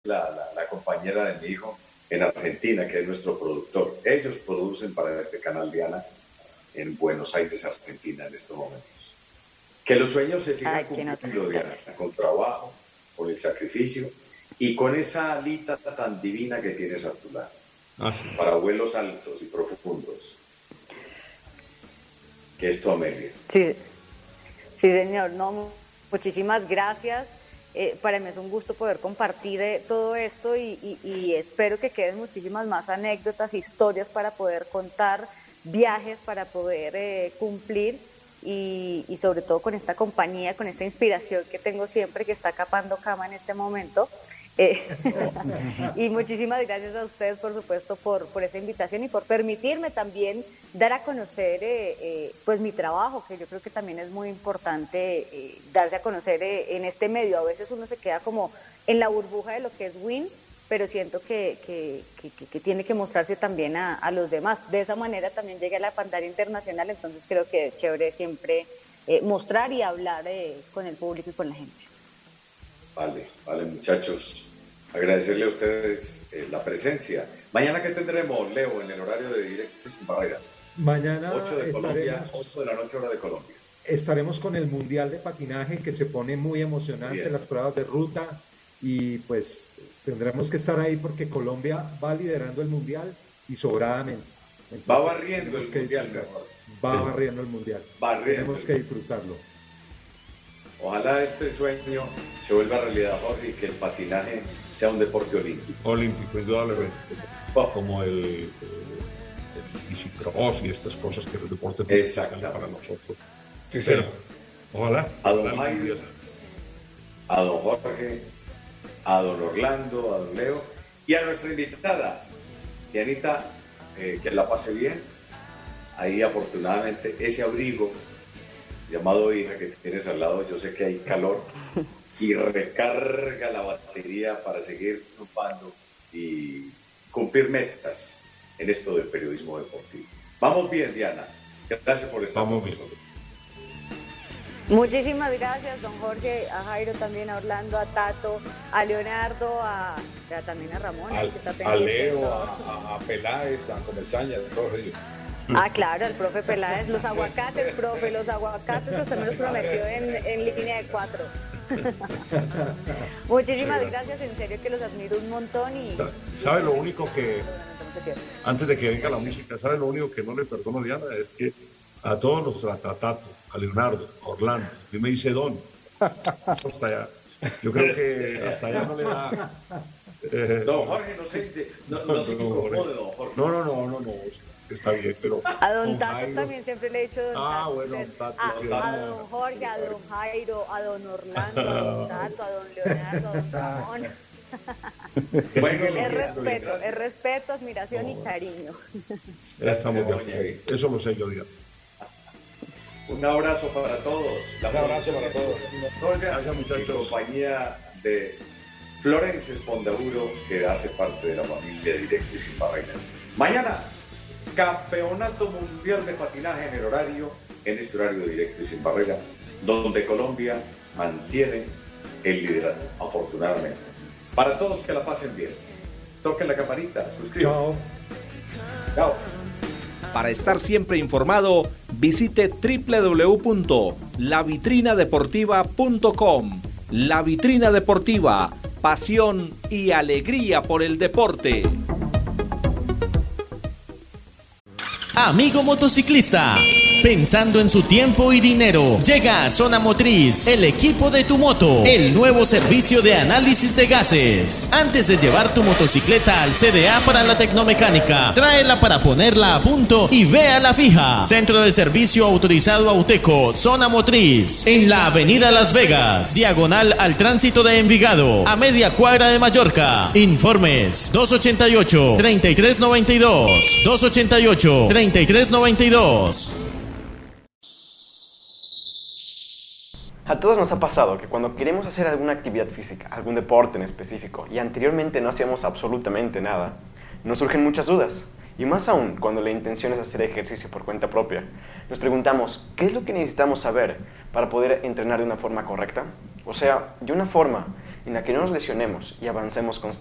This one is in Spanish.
la compañera de mi hijo en Argentina, que es nuestro productor. Ellos producen para este canal, Diana, en Buenos Aires, Argentina, en estos momentos. Que los sueños se sigan cumpliendo, Diana, con trabajo, con el sacrificio y con esa alita tan divina que tienes a tu lado, para vuelos altos y profundos, que es tu Amelia. Sí, sí, señor. No, muchísimas gracias. Para mí es un gusto poder compartir todo esto y espero que queden muchísimas más anécdotas, historias para poder contar, viajes para poder cumplir y sobre todo con esta compañía, con esta inspiración que tengo siempre, que está capando cama en este momento. Y muchísimas gracias a ustedes, por supuesto, por esa invitación y por permitirme también dar a conocer pues mi trabajo, que yo creo que también es muy importante darse a conocer en este medio. A veces uno se queda como en la burbuja de lo que es WIN, pero siento que tiene que mostrarse también a los demás. De esa manera también llegué a la pantalla internacional, entonces creo que es chévere siempre mostrar y hablar con el público y con la gente. Vale, muchachos. Agradecerle a ustedes la presencia. Mañana, ¿qué tendremos, Leo, en el horario de Directo Sin Barrera? Mañana 8 de Colombia, 8 de la noche, hora de Colombia. Estaremos con el Mundial de Patinaje, que se pone muy emocionante, las pruebas de ruta, y pues tendremos que estar ahí porque Colombia va liderando el Mundial y sobradamente. Entonces, va barriendo el Mundial, mejor. Va barriendo el Mundial. Tenemos que disfrutarlo. Ojalá este sueño se vuelva realidad, Jorge, y que el patinaje sea un deporte olímpico. Olímpico, indudablemente. Como el bicicross y estas cosas que el deporte para nosotros. Sí, pero, ojalá. A don Jairo, a don Jorge, a don Orlando, a don Leo y a nuestra invitada, Dianita, que la pase bien. Ahí afortunadamente ese abrigo llamado hija que tienes al lado, yo sé que hay calor y recarga la batería para seguir triunfando y cumplir metas en esto del periodismo deportivo. Vamos bien, Diana. Gracias por estar con nosotros. Muchísimas gracias, don Jorge, a Jairo también, a Orlando, a Tato, a Leonardo, también a Ramón. A Leo, a Peláez, a Comesaña, a todos ellos. Claro, el profe Peláez, los aguacates, profe, los aguacates que usted me los prometió en línea de 4. Muchísimas gracias, en serio que los admiro un montón. ¿Sabe lo único que, antes de que venga la música, sabe lo único que no le perdono a Diana? Es que a todos los trata Tato, a Leonardo, a Orlando, y me dice Don. Hasta allá. Yo creo que hasta allá no le da... Don Jorge, no se incomode, don Jorge. No. Está bien, pero... A don Tato Jairo también siempre le he dicho don Tato. Bueno, Tato, a don Jorge, a don Jairo, a don Orlando, a don Tato, a don Leonardo, a don Ramón. Bueno, es respeto, admiración y cariño. Ya estamos de acuerdo. Eso lo sé yo, Diana. Un abrazo para todos. Un abrazo para todos. Gracias, muchachos. En compañía de Florence Espondauro, que hace parte de la familia de Directo y Sin Barrera. Mañana, Campeonato Mundial de Patinaje en este horario de Directo y Sin Barrera, donde Colombia mantiene el liderato, afortunadamente. Para todos, que la pasen bien. Toquen la campanita, suscríbanse. Chao. Para estar siempre informado, visite www.lavitrinadeportiva.com. La Vitrina Deportiva, pasión y alegría por el deporte. Amigo motociclista, pensando en su tiempo y dinero, llega a Zona Motriz, el equipo de tu moto, el nuevo servicio de análisis de gases. Antes de llevar tu motocicleta al CDA para la tecnomecánica, tráela para ponerla a punto y véala fija. Centro de servicio autorizado Auteco, Zona Motriz, en la avenida Las Vegas, diagonal al tránsito de Envigado, a media cuadra de Mallorca. Informes 288-3392, 288-3392. A todos nos ha pasado que cuando queremos hacer alguna actividad física, algún deporte en específico, y anteriormente no hacíamos absolutamente nada, nos surgen muchas dudas. Y más aún cuando la intención es hacer ejercicio por cuenta propia. Nos preguntamos, ¿qué es lo que necesitamos saber para poder entrenar de una forma correcta? O sea, de una forma en la que no nos lesionemos y avancemos constantemente.